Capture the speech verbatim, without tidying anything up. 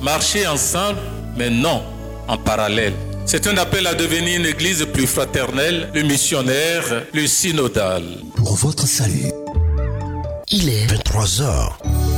marcher ensemble, mais non en parallèle. C'est un appel à devenir une église plus fraternelle, plus missionnaire, plus synodale. Pour votre salut, il est vingt-trois heures.